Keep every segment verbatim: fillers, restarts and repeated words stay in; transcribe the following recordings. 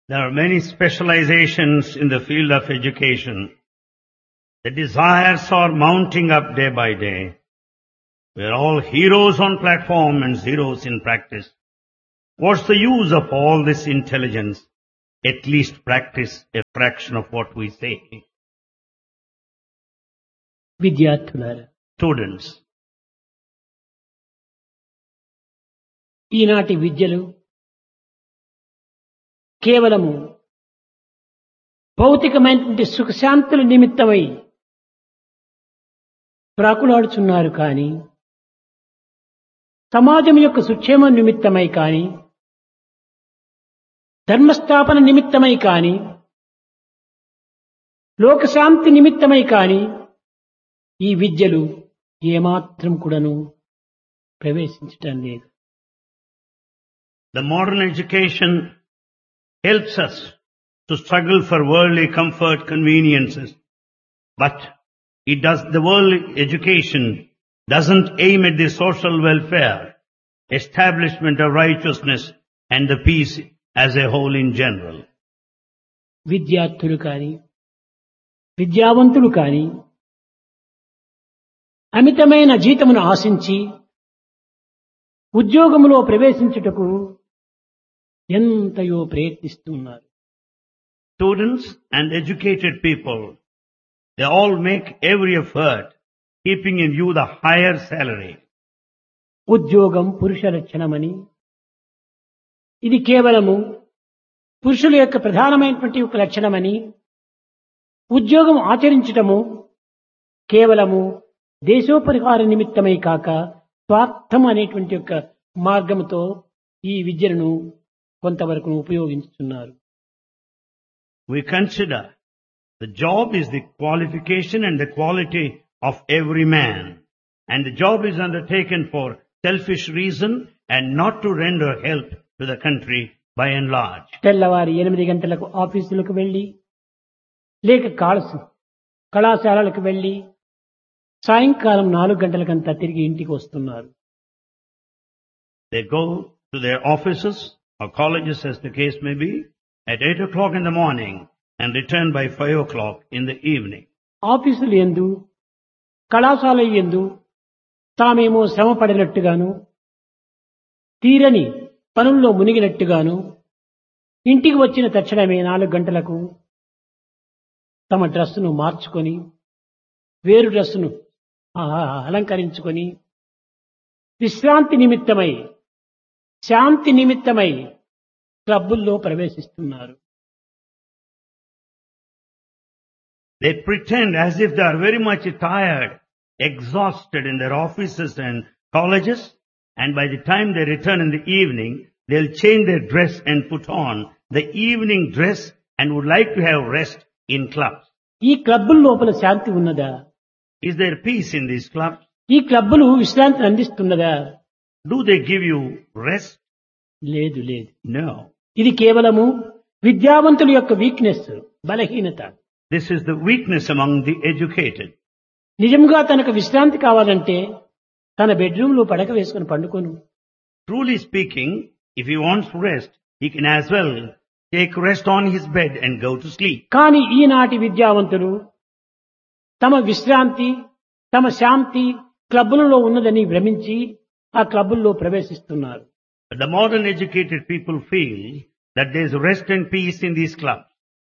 There are many specializations in the field of education. The desires are mounting up day by day. We are all heroes on platform and zeros in practice. What's the use of all this intelligence? At least practice a fraction of what we say. విద్యార్థులారా, Students, ఈనాటి విద్యలు కేవలము భౌతికమైనటువంటి సుఖశాంతుల నిమిత్తమై ప్రాకులాడుచున్నారు కానీ సమాజం యొక్క సుక్షేమం నిమిత్తమై కానీ ధర్మస్థాపన నిమిత్తమై కానీ లోకశాంతి నిమిత్తమై కానీ ఈ విద్యలు ఏమాత్రం కూడాను ప్రవేశించటం లేదు. the modern education helps us to struggle for worldly comfort, conveniences, but it does, the worldly education doesn't aim at the social welfare, establishment of righteousness and the peace as a whole in general. విద్యార్థులు కానీ విద్యావంతులు కానీ అమితమైన జీతమును ఆశించి ఉద్యోగములో ప్రవేశించుటకు ఎంతయో ప్రయత్నిస్తున్నారు. Students and educated people, they all make every effort keeping in view the higher salary. ఉద్యోగం పురుష లక్షణమని, ఇది కేవలము పురుషుల యొక్క ప్రధానమైనటువంటి ఒక లక్షణమని, ఉద్యోగం ఆచరించటము కేవలము దేశోపరిహార నిమిత్తమై కాక స్వార్థం అనేటువంటి యొక్క మార్గంతో ఈ విద్యను కొంతవరకు ఉపయోగించుతున్నారు. We consider the job is the qualification and the quality of every man, and the job is undertaken for selfish reason and not to render help to the country by and large. తెల్లవారి ఎనిమిది గంటలకు ఆఫీసులకు వెళ్లి లేక calls కళాశాలలకు వెళ్లి సాయంకాలం నాలుగు గంటలకంతా తిరిగి ఇంటికి వస్తున్నారు. They go to their offices or colleges as the case may be at eight o'clock in the morning and return by five o'clock in the evening. ఆఫీసులు యందు కళాశాల యందు తామేమో శ్రమ పడినట్టుగాను తీరని పనుల్లో మునిగినట్టుగాను ఇంటికి వచ్చిన తక్షణమే నాలుగు గంటలకు తమ డ్రెస్సును మార్చుకొని వేరు డ్రెస్సును అలంకరించుకొని విశ్రాంతి నిమిత్తమై శాంతి నిమిత్తమై క్లబ్బుల్లో ప్రవేశిస్తున్నారు. They pretend as if they are very much tired, exhausted in their offices and colleges, and by the time they return in the evening, they'll change their dress and put on the evening dress and would like to have rest in clubs. ఈ క్లబ్బుల లోపల శాంతి ఉన్నదా? Is there peace in these clubs? ఈ క్లబ్బులు విశ్రాంతిని అందిస్తున్నదా? Do they give you rest? లేదు లేదు. No. ఇది కేవలము విద్యావంతుల యొక్క వీక్నెస్, బలహీనత. This is the weakness among the educated. నిజంగా తనకు విశ్రాంతి కావాలంటే తన బెడ్రూమ్ లో పడక వేసుకుని పండుకోను. Truly speaking, if he wants rest, he can as well take rest on his bed and go to sleep. కానీ ఈనాటి విద్యావంతులు తమ విశ్రాంతి, తమ శాంతి క్లబ్బులలో ఉన్నదని భ్రమించి ఆ క్లబ్బుల్లో ప్రవేశిస్తున్నారు. But the modern educated people feel that there is rest and peace in these clubs.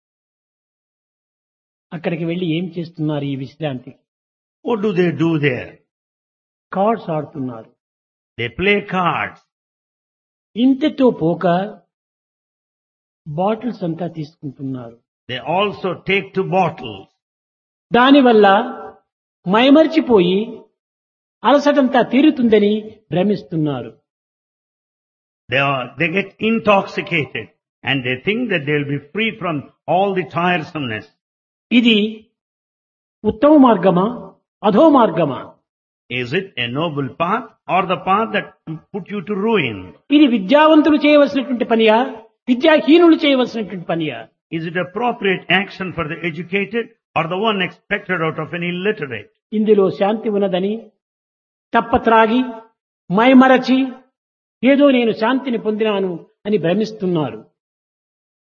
అక్కడికి వెళ్లి ఏం చేస్తున్నారు? ఈ విశ్రాంతి What do they do there? Cards ఆడుతున్నారు. They play cards. ఇంతతో పోక బాటిల్స్ అంతా తీసుకుంటున్నారు. They also take to bottles. దానివల్ల మైమర్చిపోయి అలసటంతా తీరుతుందని భ్రమిస్తున్నారు. They are, they get intoxicated and they think that they will be free from all the tiresomeness. ఇది ఉత్తమ మార్గమా అధో మార్గమా? Is it a noble path or the path that put you to ruin? ఇది విద్యావంతులు చేయవలసినటువంటి పనియా విద్యాహీనులు చేయవలసినటువంటి పనియా? Is it appropriate action for the educated or the one expected out of an illiterate? ఇందులో శాంతి ఉన్నదని తప్పత్రాగి మైమరచి ఏదో నేను శాంతిని పొందినాను అని భ్రమిస్తున్నారు.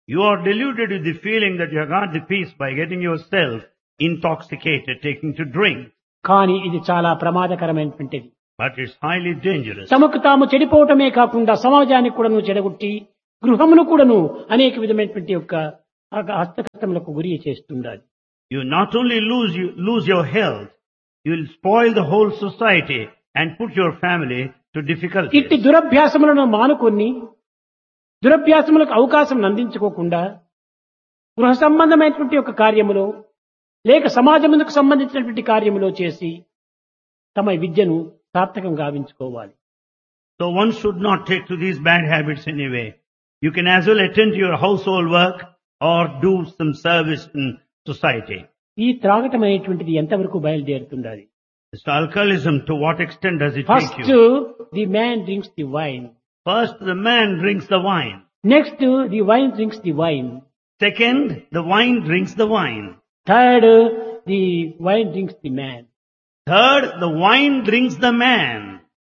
You are deluded with the feeling that you have got the peace by getting yourself intoxicated, taking to drink. కానీ ఇది చాలా ప్రమాదకరమైనటువంటిది. But it's highly dangerous. తమకు తాము చెడిపోవటమే కాకుండా సమాజానికి కూడాను చెడగొట్టి గృహమును కూడాను అనేక విధమైనటువంటి యొక్క హస్తకష్టములకు గురి చేస్తుండాలి. You not only lose you lose your health, you will spoil the whole society and put your family to difficulties. ఇట్టి దురభ్యాసములను మానుకొని దురభ్యాసములకు అవకాశం అందించుకోకుండా గృహ సంబంధమైనటువంటి ఒక కార్యములో లేక సమాజమునకు సంబంధించినటువంటి కార్యములో చేసి తమ విద్యను సార్థకం గావించుకోవాలి. So one should not take to these bad habits anyway. You can as well attend to your household work or do some service in society. ఈ త్రాగటం అనేటువంటిది ఎంతవరకు బయలుదేరుతుండాలి? This alcoholism, to what extent does it First, take you? the man drinks the wine. First, the man drinks the wine. Next, the wine drinks the wine. Second, the wine drinks the wine. Third, the wine drinks the man. Third, the wine drinks the man.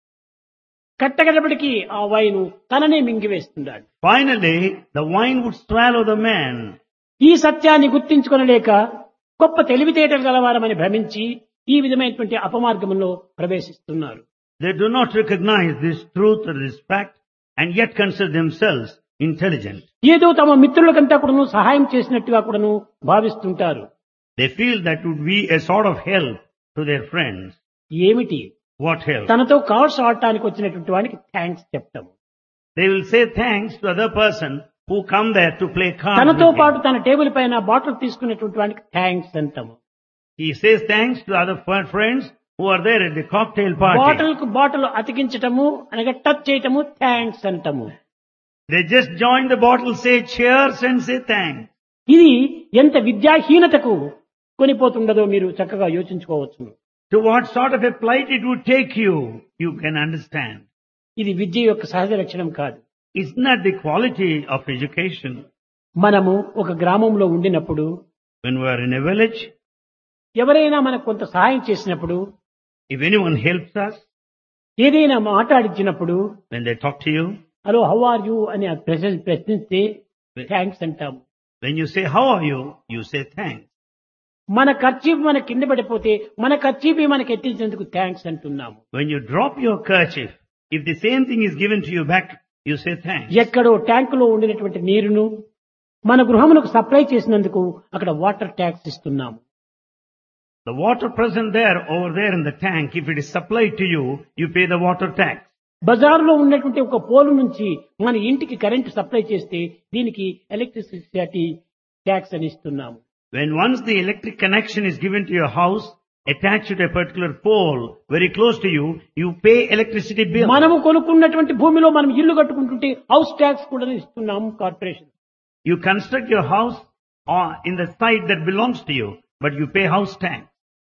కట్టగడపటికి ఆ wine తననే మింగివేస్తున్నాడు. Finally, the wine would swallow the man. ఈ సత్యాన్ని గుర్తించుకొనలేక గొప్ప తెలివితేటలు గలవారమని భ్రమించి ఈ విధమైనటువంటి అపమార్గంలో ప్రవేశిస్తున్నారు. They do not recognize this truth or this fact and yet consider themselves intelligent. ఏదో తమ మిత్రులకంతా కూడాను సహాయం చేసినట్టుగా కూడాను భావిస్తుంటారు. They feel that would be a sort of help to their friends. ఏమిటి? What help? తనతో కార్డ్స్ ఆడటానికి వచ్చినటువంటి వానికి థ్యాంక్స్ చెప్తాము. They will say thanks to other person who come there to play cards తనతో with పాటు him. తన table పైన బాటిల్ తీసుకునేటువంటి వానికి థ్యాంక్స్ అంటాము. He says thanks to other fr- friends who are there at the cocktail party. Bottle కు bottle అతికించటము అనగా touch చేయటము థ్యాంక్స్ అంటాము. They just join the bottle, say cheers and say thanks. ఇది ఎంత విద్యాహీనతకు కొనిపోతుండదో మీరు చక్కగా యోచించుకోవచ్చు. To what sort of a plight it would take you, you can understand. ఇది విద్య యొక్క సహజ లక్షణం కాదు. It's not the quality of education. మనము ఒక గ్రామంలో ఉండినప్పుడు When we are in a village, ఎవరైనా మనకు కొంత సహాయం చేసినప్పుడు if anyone helps us, ఏదైనా మాట్లాడించినప్పుడు when they talk to you, hello how are you అని ప్రశ్న- ప్రశ్నిస్తే థ్యాంక్స్ అంటాము. when you say how are you, you say thanks. మన ఖర్చీఫ్ మన కింద పడిపోతే మన ఖర్చీఫ్ మనకి ఎత్తించేందుకు థ్యాంక్స్ అంటున్నాము. When you drop your kerchief, if the same thing is given to you back, you say thanks. ఎక్కడో ట్యాంకులో ఉండినటువంటి నీరును మన గృహమునకు సప్లై చేసినందుకు అక్కడ వాటర్ ట్యాక్స్ ఇస్తున్నాము. The water present there, over there in the tank, if it is supplied to you, you pay the water tax. బజారులో ఉన్నటువంటి ఒక పోలు నుంచి మన ఇంటికి కరెంటు సప్లై చేస్తే దీనికి ఎలక్ట్రిసిటీ ట్యాక్స్ అని ఇస్తున్నాము. When once the electric connection is given to your house, attached to a particular pole, very close to you, you pay electricity bill. మనము కొనుక్కున్నటువంటి భూమిలో మనం ఇల్లు కట్టుకుంటుంటే హౌస్ ట్యాక్స్ కూడా ఇస్తున్నాము corporation. You construct your house on, in the site that belongs to you, but you pay house tax.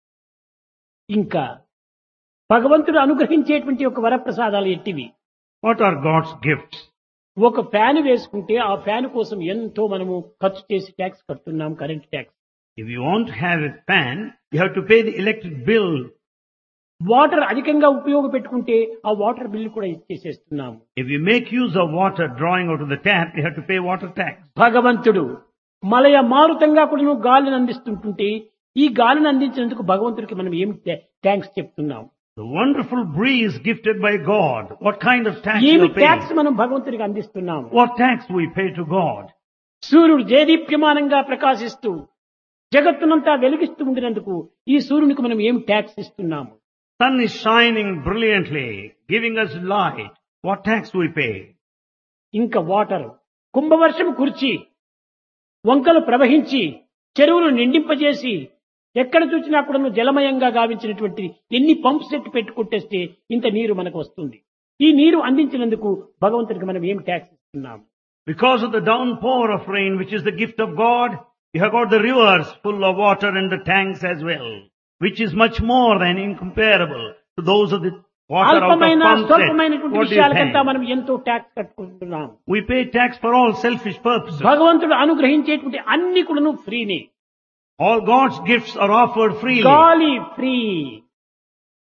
ఇంకా భగవంతుడు అనుగ్రహించేటువంటి ఒక వరప్రసాదాలు ఎట్టివి? What are God's gifts? ఒక ఫ్యాన్ వేసుకుంటే ఆ ఫ్యాన్ కోసం ఎంతో మనము ఖర్చు చేసి ట్యాక్స్ కడుతున్నాం, current tax. If you want to have a fan, you have to pay the electric bill. Water అధికంగా ఉపయోగపెట్టుకుంటే ఆ వాటర్ బిల్ కూడా ఇచ్చేసేస్తున్నాము. If you make use of water drawing out of the tap, you have to pay water tax. భగవంతుడు మలయ మారుతంగా కూడా నువ్వు గాలిని అందిస్తుంటుంటే ఈ గాలిని అందించినందుకు భగవంతుడికి మనం ఏం థ్యాంక్స్ చెప్తున్నాం? The wonderful breeze gifted by God. What kind of tax you ఏమి are paying? ట్యాక్స్ మనం భగవంతుడికి అందిస్తున్నాం? What tax we pay to God? సూర్యుడు జయదీప్యమానంగా ప్రకాశిస్తూ జగత్తునంతా వెలిగిస్తూ ఉండినందుకు ఈ సూర్యునికి మనం ఏం ట్యాక్స్ ఇస్తున్నాము? Sun is shining brilliantly, giving us light. What tax we pay? ఇంకా వాటర్ కుంభవర్షం కురిచి వంకలు ప్రవహించి చెరువులు నిండింపజేసి ఎక్కడ చూసినా కూడా జలమయంగా గావించినటువంటి ఎన్ని పంప్ సెట్ పెట్టుకుంటేస్తే ఇంత నీరు మనకు వస్తుంది. ఈ నీరు అందించినందుకు భగవంతుడికి మనం ఏం ట్యాక్స్ ఇస్తున్నాము? Because of the downpour of rain, which is the gift of God, you have got the rivers full of water and the tanks as well, which is much more than incomparable to those of the water out of అల్పమైన pump set. స్వల్పమైనటువంటి What do you విషయాలకంతా think? మనం ఎంతో tax కట్టుకుంటున్నాం. We pay tax for all selfish purposes. భగవంతుడు అనుగ్రహించేటువంటి అన్ని కూడా ఫ్రీనే. All God's gifts are offered freely. గాలి free,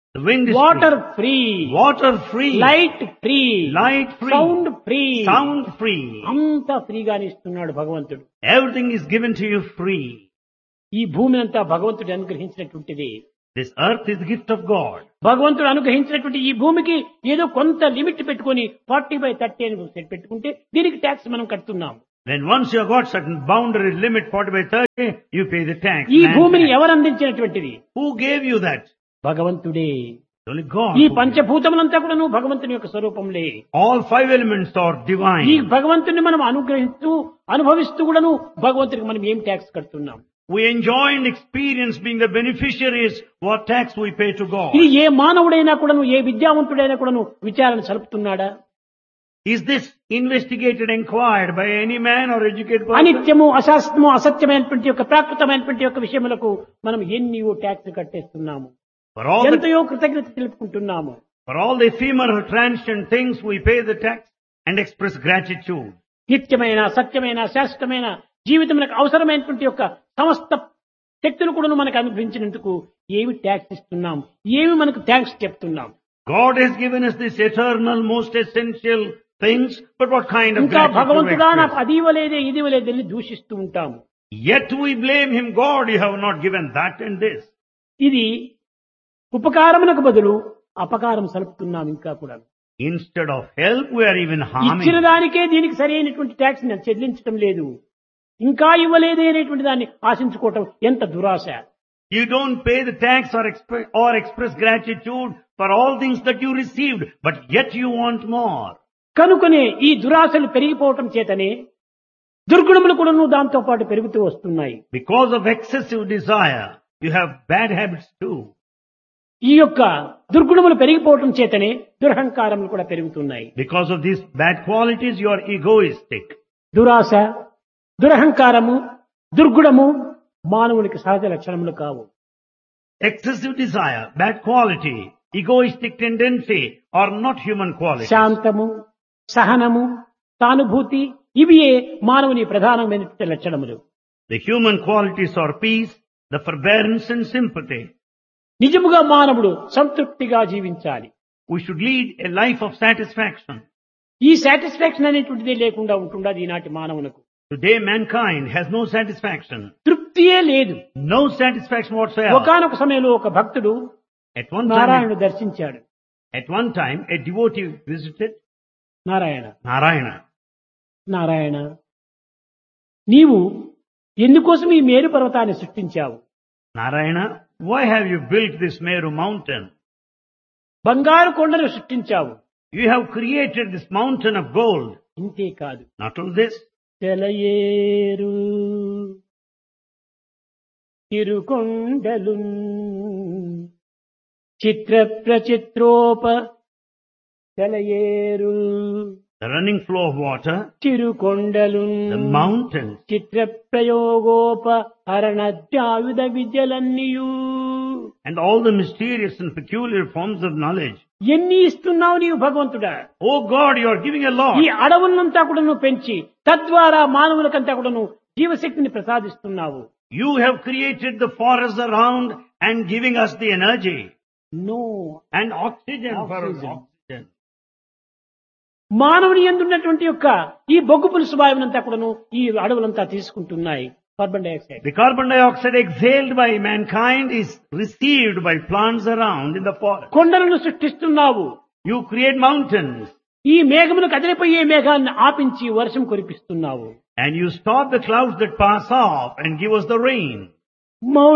The wind is water free. Free, Water free. Light free, Light free. Sound free, Sound free. అంతా ఫ్రీగానే ఇస్తున్నాడు భగవంతుడు. Everything is given to you free. ఈ భూమిని అంతా భగవంతుడు అనుగ్రహించినటువంటిది. This earth is the gift of God. భగవంతుడు అనుగ్రహించినటువంటి ఈ భూమికి ఏదో కొంత లిమిట్ పెట్టుకొని ఫార్టీ బై థర్టీ అని సెట్ పెట్టుకుంటే దీనికి ట్యాక్స్ మనం కడుతున్నాం. Then once you have got certain boundary limit, forty by thirty, you pay the tax. ఈ land భూమిని tax. ఎవరు అందించినటువంటిది? Who gave you that? భగవంతుడే. Only God. ఈ who gave. పంచభూతములంతా కూడా భగవంతుని యొక్క స్వరూపంలే. All five elements are ఈ divine. భగవంతుని మనం అనుగ్రహిస్తూ అనుభవిస్తూ కూడాను భగవంతునికి మనం ఏం ట్యాక్స్ కడుతున్నాం? We enjoy and experience being the beneficiaries what tax we pay to God. ఇది ఏ మానవుడైనా కూడాను ఏ విద్యావంతుడైనా కూడాను విచారణ సలుపుతున్నాడా? Is this investigated, inquired by any man or educated person? అనిత్యము అశాస్త్రము అసత్యమైనటువంటి యొక్క ప్రాకృతమైనటువంటి యొక్క విషయములకు మనం ఎన్నియో ట్యాక్స్ కట్టేస్తున్నాము. For all the, ఎంతయో కృతజ్ఞత తెలుపుకుంటున్నాము. for all the ephemeral transient things, we pay the tax and express gratitude. నిత్యమైన సత్యమైన శాశ్వతమైన జీవితములకు అవసరమైనటువంటి యొక్క సమస్త శక్తులు కూడా మనకు అనుగ్రహించినందుకు ఏమి ట్యాక్స్ ఇస్తున్నాం, ఏమి మనకు థ్యాంక్స్ చెప్తున్నాం? God has given us this eternal, most essential things, but what kind of ఇంకా gratitude we భగవంతుడా నాకు express? అది ఇవ్వలేదే ఇది ఇవ్వలేదే అని దూషిస్తూ ఉంటాము. Yet we blame Him, God, you have not given that and this. ఇది ఉపకారమునకు బదులు అపకారం సలుపుతున్నాం. ఇంకా కూడా Instead of help, we are even ఇచ్చిన harming. దానికే దీనికి సరైనటువంటి ట్యాక్స్ చెల్లించడం లేదు, ఇంకా ఇవ్వలేదే అనేటువంటి దాన్ని ఆశించుకోవటం ఎంత దురాశ. You don't pay the tax or, exp- or express gratitude for all things that you received, but yet you want more. కనుకనే ఈ దురాశలు పెరిగిపోవటం చేతనే దుర్గుణములు కూడా దాంతో పాటు పెరుగుతూ వస్తున్నాయి. Because of excessive desire, you have bad habits too. ఈ యొక్క దుర్గుణములు పెరిగిపోవటం చేతనే దురహంకారములు కూడా పెరుగుతున్నాయి. Because of these bad qualities, you are egoistic. దురాశ, దురహంకారము, దుర్గుణము మానవునికి సహజ లక్షణములు కావు. Excessive desire, bad quality, egoistic tendency are not human qualities. శాంతము, సహనము, సానుభూతి ఇవియే మానవుని ప్రధానమైనటువంటి లక్షణములు. The human qualities are peace, the forbearance and sympathy. నిజముగా మానవుడు సంతృప్తిగా జీవించాలి. We should lead a life of satisfaction. ఈ సాటిస్ఫాక్షన్ అనేటువంటిదే లేకుండా ఉంటుండదు ఈనాటి మానవునకు. Today mankind has no satisfaction. తృప్తియే లేదు. No satisfaction whatsoever. ఒకానొక సమయంలో ఒక భక్తుడు At one time, నారాయణుడు దర్శించాడు. at one time, a devotee visited Narayana, Narayana. Narayana, నీవు ఎందుకోసం ఈ మేరు పర్వతాన్ని సృష్టించావు? Narayana, why have you built this Meru mountain? బంగారు కొండను సృష్టించావు. You have created this mountain of gold. ఇంతే కాదు, Not all this. తెలయేరు తిరుకొండలు Chitra ప్రచిత్రోప తెలయేరు The running flow of water, తిరుకొండలు the mountains, Chitra ప్రయోగోప హరణద్యాయుధ విద్యలన్నీయు and all the mysterious and peculiar forms of knowledge. ఎన్ని ఇస్తున్నావు నీవు భగవంతుడా? Oh God, you are giving a lot. ఈ అడవులంతా కూడా నువ్వు పెంచి తద్వారా మానవులకంతా కూడా నువ్వు జీవశక్తిని ప్రసాదిస్తున్నావు. You have created the forests around and giving us the energy no, and oxygen for us. Oxygen. Oxygen. మానవుని ఎందున్నటువంటి యొక్క ఈ బొగ్గు పులుసు వాయువునంతా కూడాను ఈ అడవులంతా తీసుకుంటున్నాయి. Carbon dioxide, The carbon dioxide exhaled by mankind is received by plants around in the forest. కొండలను సృష్టిస్తున్నావు. You create mountains ఈ మేఘమును కదిలిపోయే మేఘాన్ని ఆపించి వర్షం కురిపిస్తున్నావు. and you stop the clouds that pass off and give us the rain. Mau